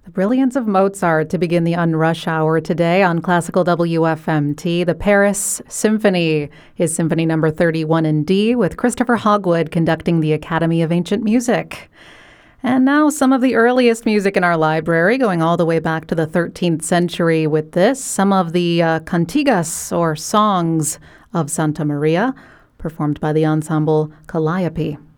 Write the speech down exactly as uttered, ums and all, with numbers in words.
Brilliance of Mozart to begin the Unrush Hour today on Classical W F M T. The Paris Symphony is Symphony Number thirty-one in D, with Christopher Hogwood conducting the Academy of Ancient Music. And now some of the earliest music in our library, going all the way back to the thirteenth century with this. Some of the uh, cantigas, or songs of Santa Maria, performed by the ensemble Calliope.